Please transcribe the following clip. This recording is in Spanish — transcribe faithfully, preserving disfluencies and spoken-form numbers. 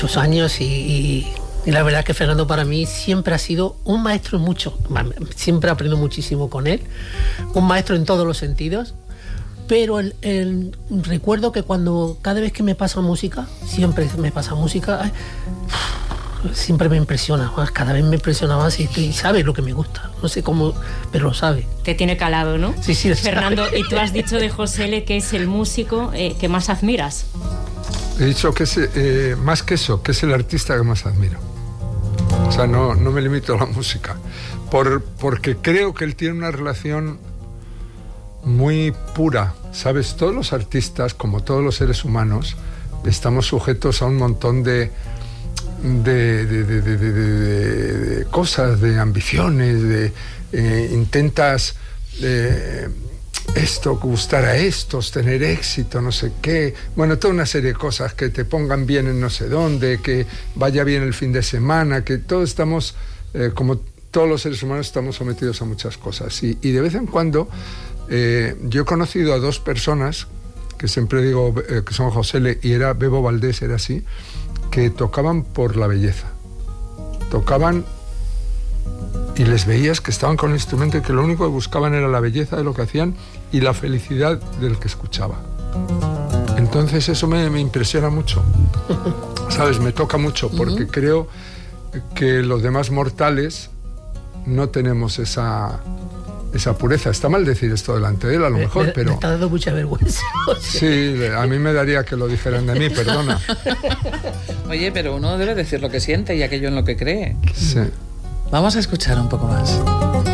muchos años y, y, y la verdad que Fernando para mí siempre ha sido un maestro en mucho. Siempre aprendo muchísimo con él, un maestro en todos los sentidos. Pero el, el, recuerdo que cuando cada vez que me pasa música, siempre me pasa música, siempre me impresiona más, cada vez me impresiona más y, y sabe lo que me gusta, no sé cómo, pero lo sabe. Te tiene calado, ¿no? Sí, sí. Fernando, y tú has dicho de José L que es el músico eh, que más admiras. He dicho que es, eh, más que eso, que es el artista que más admiro. O sea, no, no me limito a la música, por, porque creo que él tiene una relación muy pura, ¿sabes? Todos los artistas, como todos los seres humanos, estamos sujetos a un montón de de, de, de, de, de, de, de cosas, de ambiciones, de eh, intentas eh, esto, gustar a estos, tener éxito, no sé qué, bueno, toda una serie de cosas, que te pongan bien en no sé dónde, que vaya bien el fin de semana, que todos estamos, eh, como todos los seres humanos, estamos sometidos a muchas cosas, y, y de vez en cuando Eh, yo he conocido a dos personas que siempre digo eh, que son José L y era Bebo Valdés, era así, que tocaban por la belleza, tocaban y les veías que estaban con el instrumento y que lo único que buscaban era la belleza de lo que hacían y la felicidad del que escuchaba. Entonces eso me, me impresiona mucho, ¿sabes? Me toca mucho porque uh-huh. creo que los demás mortales no tenemos esa esa pureza. Está mal decir esto delante de él, a lo mejor, me, pero... Me está dando mucha vergüenza. Sí, a mí me daría que lo dijeran de mí, perdona. Oye, pero uno debe decir lo que siente y aquello en lo que cree. Sí. Vamos a escuchar un poco más.